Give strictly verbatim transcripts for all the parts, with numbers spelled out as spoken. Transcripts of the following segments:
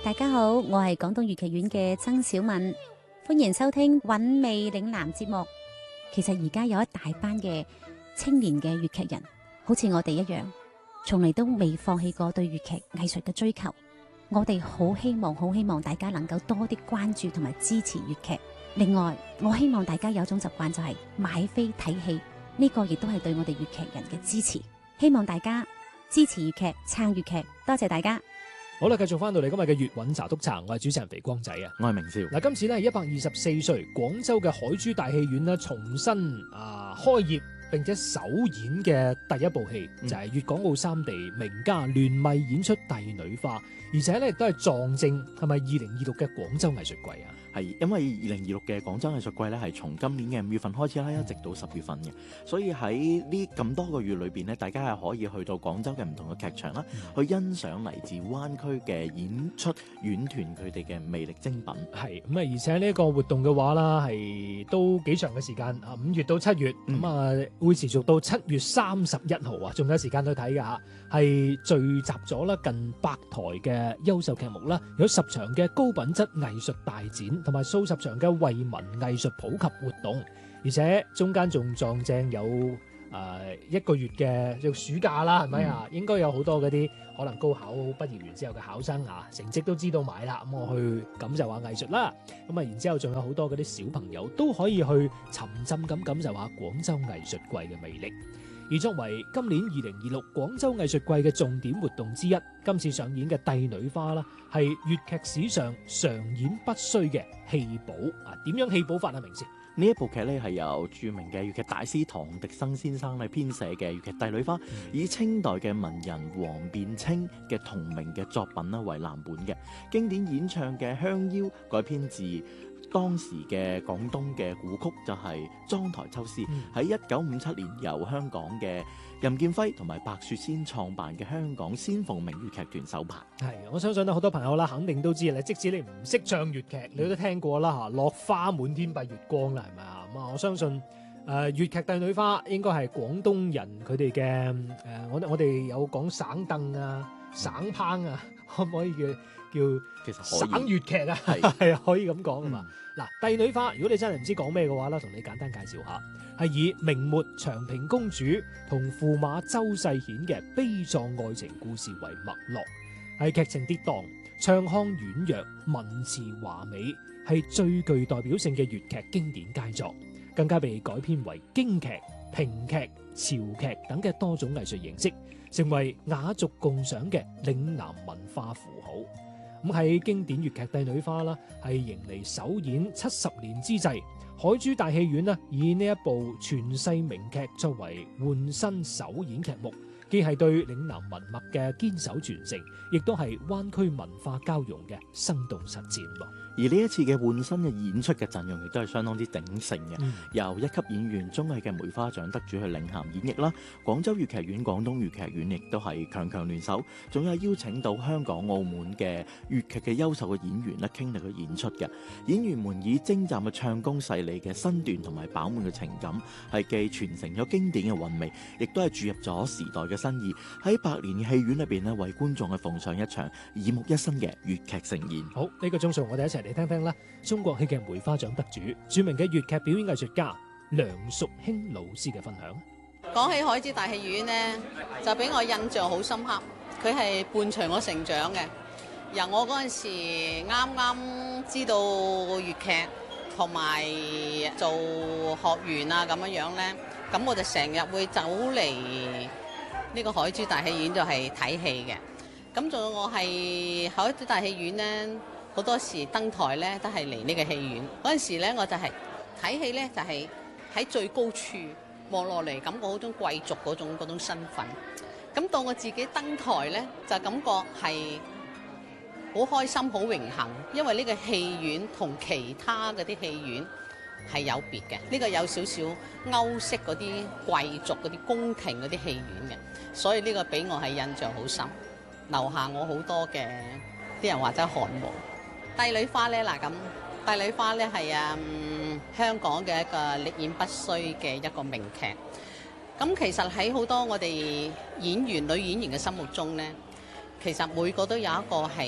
大家好，我係廣東粵劇院嘅曾小敏，歡迎收聽韻味嶺南節目。其實而家有一大班嘅青年嘅粵劇人，好似我哋一樣，從嚟都未放棄過對粵劇藝術嘅追求。我哋好希望，好希望大家能夠多啲關注同埋支持粵劇。另外，我希望大家有一種習慣，就係買飛睇戲，呢個亦都係對我哋粵劇人嘅支持。希望大家支持粵劇，撐粵劇，多謝大家。 好啦，繼續翻到嚟今日嘅粵韻茶督茶，我係主持人肥光仔啊， 我係明少。 嗱，今次咧係一百二十四歲廣州嘅海珠大戲院咧重新啊開業並且首演嘅第一部戲，嗯、就係粵港澳三地名家聯袂演出《帝女花》，而且咧亦都係撞正係咪二零二六嘅廣州藝術季啊？ 係因為二零二六嘅廣州藝術季咧係從今年嘅五月份開始啦，一直到十月份嘅，所以喺呢咁多個月裏邊咧，大家係可以去到廣州嘅唔同嘅劇場啦，嗯、去欣賞嚟自灣區嘅演出院團佢哋嘅魅力精品。 係咁啊，而且呢個活動嘅話啦，係都幾長嘅時間啊，五月到七月，咁啊、嗯、會持續到七月三十一號啊，仲有時間去睇㗎嚇。係聚集咗啦近百台嘅優秀劇目啦，有十場嘅高品質藝術大展，同埋數十場嘅惠民藝術普及活動，而且中間仲撞正有誒、呃、一個月嘅叫暑假啦，係咪啊？應該有好多嗰啲可能高考畢業完之後嘅考生啊，成績都知道埋啦，咁我去感受下藝術啦。咁啊，然之後仲有好多嗰啲小朋友都可以去沉浸咁感受下廣州藝術季嘅魅力。而作為今年二零二六廣州藝術季嘅重點活動之一，今次上演嘅《帝女花》啦，係粵劇史上常演不衰嘅戲寶啊！點樣戲寶法啊？明先， 呢一部劇咧係由著名嘅粵劇大師唐滌生先生嚟編寫嘅粵劇《帝女花》，嗯、以清代嘅文人黃便清嘅同名嘅作品啦為藍本嘅，經典演唱嘅《香腰》改編自當時嘅廣東嘅古曲，就係《妝台秋思》，喺一九五七年由香港嘅任劍輝同埋白雪仙創辦嘅香港先鳳鳴粵劇團首排。 係，我相信咧好多朋友啦，肯定都知啦。即使你唔識唱粵劇，你都聽過啦嚇，落花滿天蔽月光啦，係咪啊？咁啊，我相信誒、呃、粵劇《帝女花》應該係廣東人佢哋嘅誒，我我哋有講省凳啊、省烹啊，可唔可以叫叫其實省粵劇啊？係係啊，可以咁講啊嘛。嗱，《帝女花》如果你真係唔知講咩嘅話啦，同你簡單介紹下，係以明末長平公主同駙馬周世顯嘅悲壯愛情故事為脈絡，係劇情跌宕、唱腔婉約、文詞華美，係最具代表性嘅粵劇經典佳作，更加被改編為京劇、評劇、潮劇等嘅多種藝術形式，成為雅俗共賞嘅嶺南文化符號。咁喺經典粵劇《帝女花》啦，係迎嚟首演七十年之際，海珠大戲院呢以呢一部傳世名劇作為換新首演劇目，既係對嶺南文脈嘅堅守傳承，亦都係灣區文化交融嘅生動實踐。 而呢一次嘅換新嘅演出嘅陣容亦都係相當之鼎盛嘅，嗯、由一級演員綜藝嘅梅花獎得主去領銜演繹啦，廣州粵劇院、廣東粵劇院亦都係強強聯手，仲有邀請到香港、澳門嘅粵劇嘅優秀嘅演員咧傾力去演出嘅。演員們以精湛嘅唱功、細膩嘅身段同埋飽滿嘅情感，係既傳承咗經典嘅韻味，亦都係注入咗時代嘅新意，喺百年戲院裏邊咧為觀眾去奉上一場耳目一新嘅粵劇盛宴。 好，呢、這個鐘數我哋一齊嚟聽聽啦，中國戲劇梅花獎得主、著名嘅粵劇表演藝術家梁淑卿老師嘅分享。 講起海珠大戲院呢，就俾我印象好深刻。佢係伴隨我成長嘅，由我嗰陣時啱啱知道粵劇同埋做學員啊咁樣樣呢，咁我就成日會走嚟呢個海珠大戲院就係睇戲嘅。咁仲有我係海珠大戲院呢，好多時登台咧都係嚟呢個戲院嗰陣時咧，我就係睇戲咧，就係喺最高處望落嚟，感覺好種貴族嗰種嗰種身份。咁到我自己登台咧，就感覺係好開心、好榮幸，因為呢個戲院同其他嗰啲戲院係有別嘅。呢個有少少歐式嗰啲貴族嗰啲宮廷嗰啲戲院嘅，所以呢個俾我係印象好深，留下我好多嘅啲人話真係汗毛。帝女花咧嗱咁，帝女花咧係啊香港嘅一個歷演不衰嘅一個名劇。咁其實喺好多我哋演員女演員嘅心目中咧，其實每個都有一個係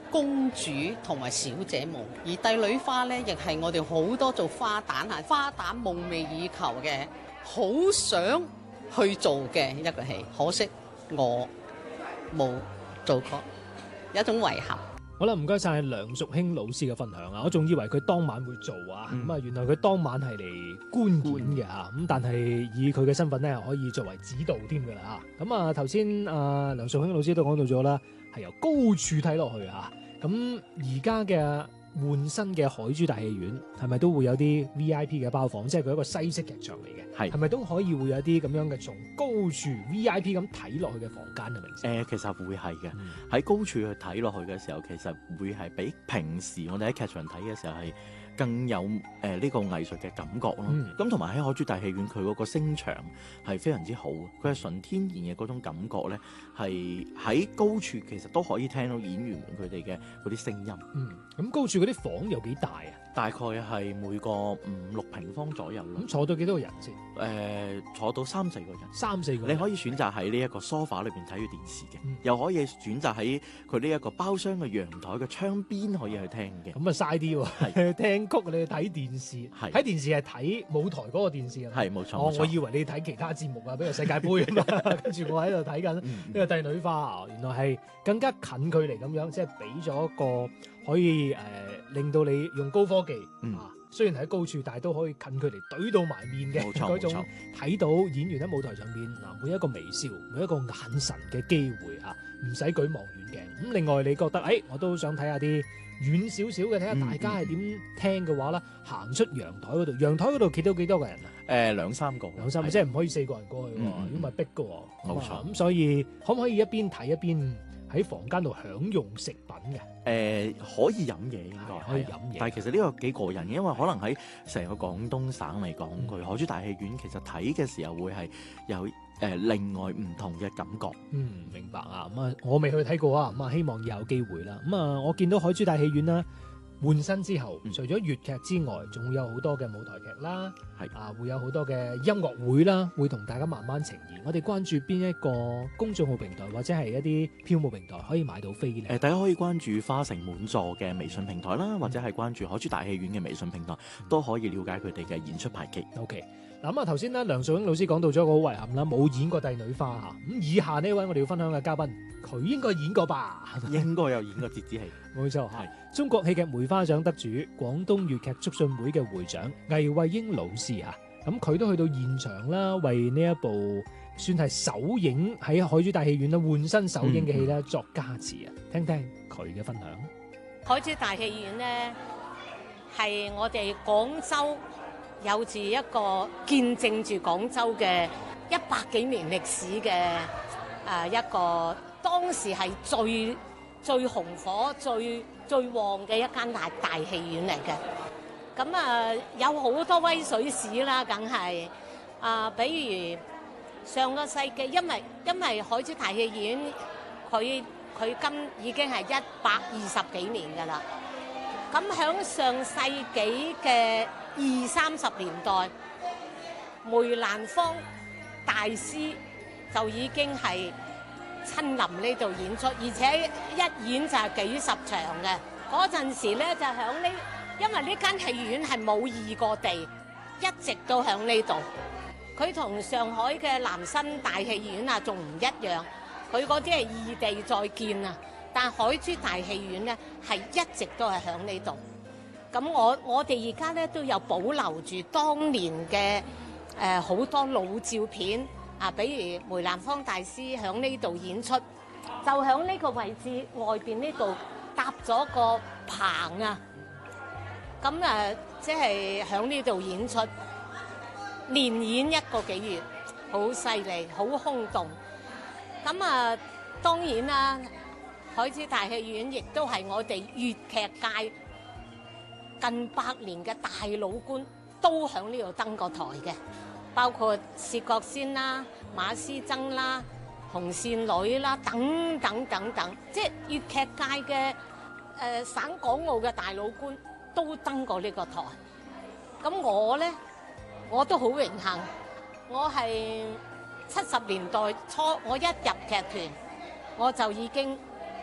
公主同埋小姐夢，而帝女花呢，亦係我哋好多做花旦嚇花旦夢寐以求嘅，好想去做嘅一個戲，可惜我冇做過，有一種遺憾。 好啦，唔該晒梁淑卿老師嘅分享啊！我仲以為佢當晚會做啊，咁啊、嗯、原來佢當晚係嚟觀演嘅嚇，咁但係以佢嘅身份咧，可以作為指導添㗎啦嚇。咁啊頭先啊梁淑卿老師都講到咗啦，係由高處睇落去嚇。咁而家嘅換新嘅海珠大戲院係咪都會有啲 V I P 嘅包房？即係佢一個西式劇場嚟嘅，係係咪都可以會有啲咁樣嘅從高處 V I P 咁睇落去嘅房間嘅名聲？ 誒、呃，其實會係嘅。喺、 嗯、 高處去睇落去嘅時候，其實會係比平時我哋喺劇場睇嘅時候係更有誒呢、呃這個藝術嘅感覺咯。咁同埋喺海珠大戲院，佢嗰個聲場係非常之好，佢係純天然嘅嗰種感覺咧，係喺高處其實都可以聽到演員們佢哋嘅嗰啲聲音。 嗯，咁高處嗰啲房有幾大啊？ 大概係每個五六平方左右咯。 咁坐到幾多個人先？誒、 呃，坐到三四個人。三四個人。你可以選擇喺呢一個梳化裏邊睇住電視嘅，嗯、又可以選擇喺佢呢一個包廂嘅陽台嘅窗邊可以去聽嘅。咁啊嘥啲喎，係聽曲你去睇電視，睇係電視係睇舞台嗰個電視啊。 係冇錯。 哦， 冇錯我以為你睇其他節目啊，比如世界盃啊嘛，跟住我喺度睇緊呢個帝女花啊，原來係更加近距離咁樣，即係俾咗一個可以誒、呃、令到你用高科技、嗯、啊。雖然喺高處，但係都可以近距離懟到埋面嘅嗰種，睇到演員喺舞台上邊嗱每一個微笑、每一個眼神嘅機會啊，唔使舉望遠鏡。咁另外你覺得誒、哎，我都想睇下啲遠少少嘅，睇下大家係點聽嘅話啦，行、嗯嗯、出陽台嗰度，陽台嗰度企到幾多個人啊？誒、 呃，兩三個， 兩三個，即係唔可以四個人過去，如果咪逼㗎喎。 冇錯。 咁所以可唔可以一邊睇一邊喺房間度享用食品嘅？ 誒、呃、可以飲嘢應該可以飲嘢， 但係其實呢個幾過癮嘅，因為可能喺成個廣東省嚟講，佢、嗯、海珠大戲院其實睇嘅時候會係有誒、呃、另外唔同嘅感覺。 嗯，明白啊。咁啊，我未去睇過啊。咁啊，希望有機會啦。咁啊，我見到海珠大戲院啦。換新之後，除咗粵劇之外，仲會有好多嘅舞台劇啦，係啊，會有好多嘅音樂會啦，會同大家慢慢呈現。我哋關注邊一個公眾號平台或者係一啲票務平台可以買到飛咧？誒、 呃，大家可以關注花城滿座嘅微信平台啦，或者係關注海珠大戲院嘅微信平台，嗯、都可以了解佢哋嘅演出排期。 OK。嗱咁啊，頭先咧梁淑卿老師講到咗個好遺憾啦，冇演過帝女花嚇。咁以下呢位我哋要分享嘅嘉賓，佢應該演過吧？ 應該有演過折子戲， 冇錯，係中國戲劇梅花獎得主、廣東粵劇促進會嘅會長魏慧英老師啊。咁佢都去到現場啦，為呢一部算係首映喺海珠大戲院啦換新首映嘅戲咧作加持啊。聽聽佢嘅分享。 海珠大戲院呢，係我哋廣州。有住一個見證住廣州嘅一百幾年歷史嘅誒、呃、一個當時係最最紅火、最最旺嘅一間大大戲院嚟嘅。咁啊、呃、有好多威水史啦，梗係啊，比如上個世紀，因為因為海珠大戲院佢佢今已經係一百二十幾年㗎啦。咁響上世紀嘅二三十年代，梅蘭芳大師就已經係親臨呢度演出，而且一演就係幾十場嘅。嗰陣時咧就響呢，因為呢間戲院係冇異過地，一直都響呢度。佢同上海嘅南新大戲院啊仲唔一樣，佢嗰啲係異地再建啊。但海珠大戲院咧係一直都係響呢度。咁我我哋而家咧都有保留住當年嘅誒好多老照片啊，比如梅蘭芳大師響呢度演出，就響呢個位置外邊呢度搭咗個棚啊。咁誒即係響呢度演出，連演一個幾月，好犀利，好轟動。咁啊，當然啦。海珠大戲院亦都係我哋粵劇界近百年嘅大老倌，都響呢度登過台嘅，包括薛覺先啦、馬師曾啦、紅線女啦等等等等，即係粵劇界嘅誒、呃、省港澳嘅大老倌都登過呢個台。咁我呢，我都好榮幸，我係七十年代初我一入劇團我就已經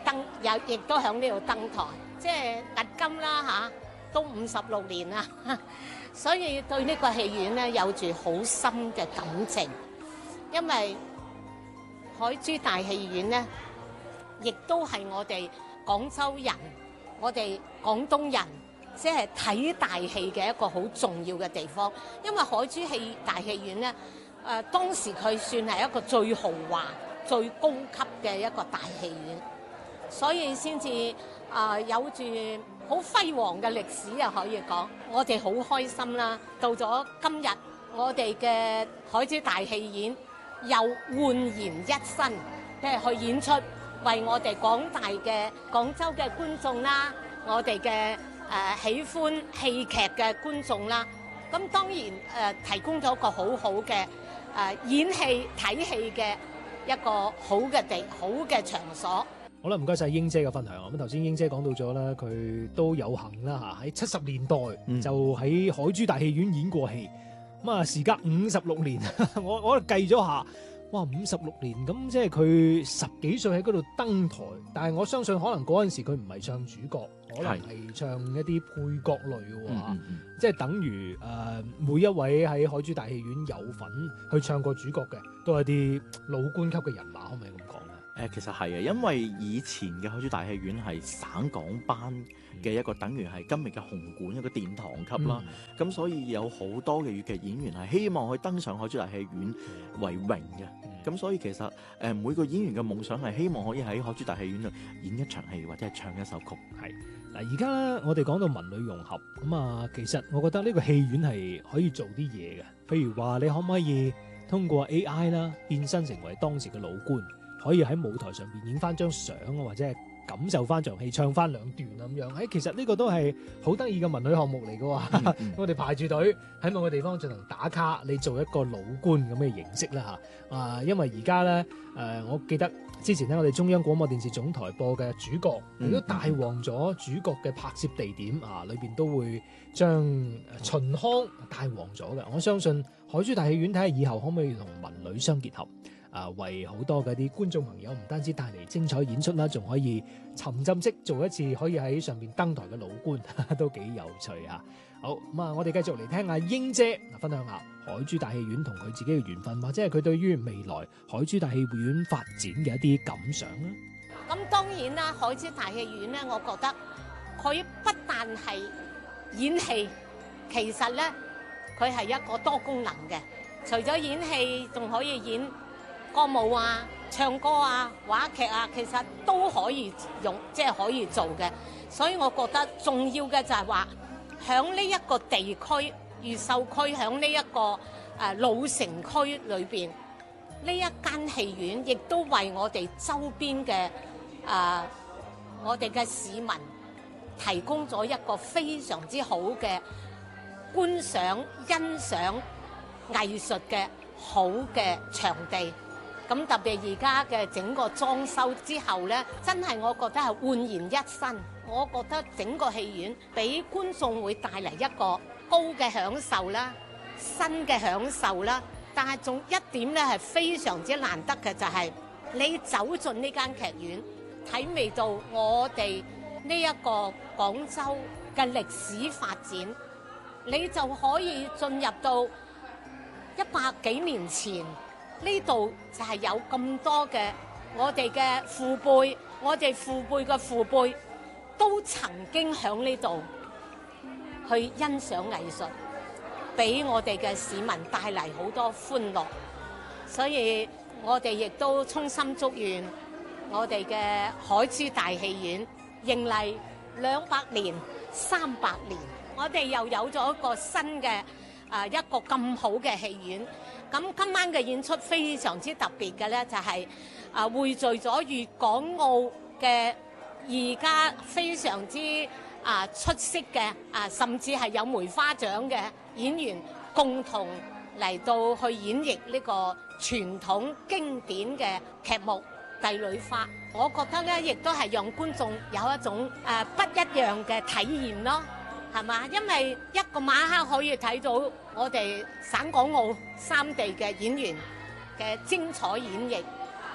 登有，亦都喺呢度登台，即係銀金啦嚇，都五十六年啦，所以對呢個戲院咧有住好深嘅感情，因為海珠大戲院咧，亦都係我哋廣州人，我哋廣東人，即係睇大戲嘅一個好重要嘅地方。因為海珠戲大戲院咧，誒、呃、當時佢算係一個最豪華、最高級嘅一個大戲院，所以先至誒有住好輝煌嘅歷史啊！可以講，我哋好開心啦。到咗今日，我哋嘅海珠大戲院又煥然一新，即係去演出，為我哋廣大嘅廣州嘅觀眾啦，我哋嘅誒喜歡戲劇嘅觀眾啦，咁當然誒、呃、提供咗一個好好嘅誒演戲睇戲嘅一個好嘅地好嘅場所。 好啦，唔該晒英姐嘅分享。咁頭先英姐講到咗啦，佢都有幸啦嚇，喺七十年代就喺海珠大戲院演過戲。咁啊，時隔五十六年，我我計咗下，哇，五十六年咁，即係佢十幾歲喺嗰度登台。但係我相信可能嗰陣時佢唔係唱主角，可能係唱一啲配角類嘅喎， 嗯嗯、 即係等於誒、呃、每一位喺海珠大戲院有份去唱過主角嘅，都係啲老倌級嘅人馬，可唔可以咁講咧？ 誒，其實係嘅，因為以前嘅海珠大戲院係省港班嘅一個，等於係今日嘅紅館一個殿堂級啦。咁、嗯、所以有好多嘅粵劇演員係希望去登上海珠大戲院為榮嘅。咁、嗯、所以其實誒每個演員嘅夢想係希望可以喺海珠大戲院度演一場戲或者係唱一首曲。 係嗱，而家咧我哋講到文女融合咁啊，其實我覺得呢個戲院係可以做啲嘢嘅。譬如話，你可唔可以通過 A I 啦變身成為當時嘅老倌？可以喺舞台上邊影翻張相啊，或者係感受翻場戲，唱翻兩段咁樣。誒，其實呢個都係好得意嘅文旅項目嚟嘅喎。嗯、我哋排住隊喺某個地方進行打卡，你做一個老倌咁嘅形式啦嚇。啊，因為而家咧誒，我記得之前咧，我哋中央廣播電視總台播嘅主角，亦都帶旺咗主角嘅拍攝地點啊，裏邊都會將秦腔帶旺咗嘅。我相信海珠大戲院睇下以後可唔可以同文旅相結合。啊，為好多嘅啲觀眾朋友唔單止帶嚟精彩演出啦，仲可以沉浸式做一次可以喺上面登台嘅老倌，都幾有趣啊！好咁啊，我哋繼續嚟聽下英姐分享下海珠大戲院同佢自己嘅緣分，或者係佢對於未來海珠大戲院發展嘅一啲感想啦。 咁當然啦，海珠大戲院咧，我覺得佢不但係演戲，其實咧佢係一個多功能嘅，除咗演戲，仲可以演歌舞啊、唱歌啊、話劇啊，其實都可以用，即係可以做嘅。所以我覺得重要嘅就係話，響呢一個地區越秀區，響呢一個誒、呃、老城區裏邊，呢一間戲院亦都為我哋周邊嘅誒、呃、我哋嘅市民提供咗一個非常之好嘅觀賞、欣賞藝術嘅好嘅場地。咁特別而家嘅整個裝修之後呢，真係我覺得係煥然一新。我覺得整個戲院俾觀眾會帶嚟一個高嘅享受啦、新嘅享受啦。但係仲一點呢係非常之難得嘅，就係你走進呢間劇院，體味到我哋呢一個廣州嘅歷史發展，你就可以進入到一百幾年前。呢度就係有咁多嘅我哋嘅父輩，我哋父輩嘅父輩都曾經喺呢度去欣賞藝術，俾我哋嘅市民帶嚟好多歡樂。所以我哋亦都衷心祝願我哋嘅海珠大戲院迎嚟兩百年、三百年，我哋又有咗一個新嘅啊一個咁好嘅戲院。咁今晚嘅演出非常之特別嘅咧，就係啊匯聚咗粵港澳嘅而家非常之啊出色嘅啊，甚至係有梅花獎嘅演員共同嚟到去演繹呢個傳統經典嘅劇目《帝女花》。我覺得咧，亦都係讓觀眾有一種誒不一樣嘅體驗咯。係嘛？因為一個晚黑可以睇到我哋省港澳三地嘅演員嘅精彩演繹，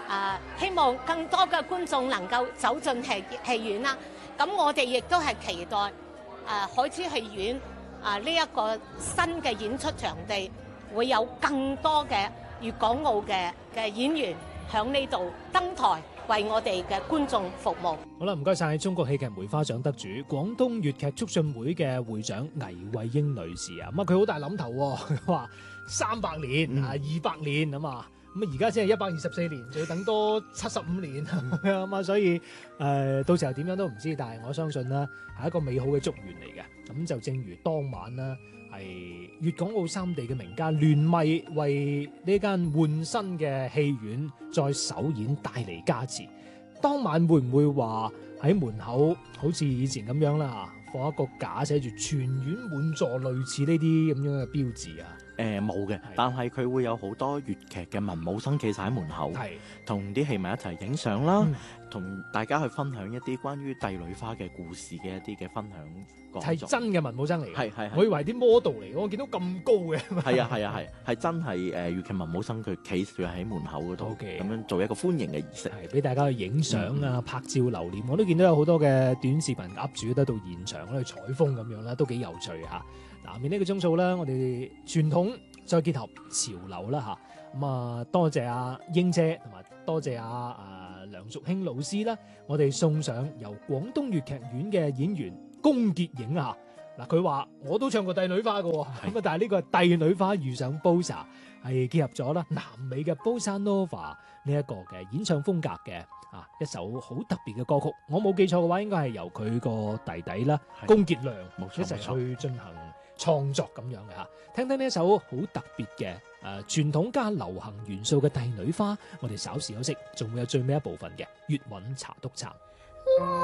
啊，希望更多嘅觀眾能夠走進戲戲院啦。咁我哋亦都係期待誒海之戲院啊呢一個新嘅演出場地會有更多嘅粵港澳嘅嘅演員響呢度登台，為我哋嘅觀眾服務。 好啦，唔該晒中國戲劇梅花獎得主、廣東粵劇促進會嘅會長倪慧英女士啊。咁啊，佢好大諗頭喎，佢話三百年啊，二百年啊嘛。咁啊，而家先係一百二十四年，仲要等多七十五年啊嘛，所以誒、呃，到時候點樣都唔知，但係我相信啦，係一個美好嘅祝願嚟嘅。咁就正如當晚啦，係粵港澳三地嘅名家聯袂為呢間換新嘅戲院再首演帶嚟加持。當晚會唔會話喺門口好似以前咁樣啦，放一個架寫住全院滿座類似呢啲咁樣嘅標誌啊？ 誒冇嘅，但係佢會有好多粵劇嘅文武生企晒喺門口，同啲戲迷一齊影相啦，同、嗯、大家去分享一啲關於帝女花嘅故事嘅一啲嘅分享。 係真嘅文武生嚟嘅， 係係， 我以為啲 model 嚟嘅，我見到咁高嘅。 係啊係啊係，係真係誒粵劇文武生佢企住喺門口嗰度，咁、okay. 樣做一個歡迎嘅儀式， 係俾大家去影相啊、嗯、拍照留念。我都見到有好多嘅短視頻 up 主得到現場去採風咁樣啦，都幾有趣嚇。嗱，面呢個鐘數啦，我哋傳統再結合潮流啦嚇，咁啊多謝阿英姐同埋多謝阿啊梁淑卿老師啦，我哋送上由廣東粵劇院嘅演員龔潔影啊，嗱佢話我都唱過帝女花嘅，咁啊但係呢個係帝女花遇上 Bossa， 係結合咗啦南美嘅 Bossa Nova 呢一個嘅演唱風格嘅啊一首好特別嘅歌曲，我冇記錯嘅話應該係由佢個弟弟啦龔潔良一齊去進行創作咁樣嘅嚇，聽聽呢一首好特別嘅誒傳統加流行元素嘅帝女花，我哋稍事休息，仲會有最尾一部分嘅粵韻茶督茶。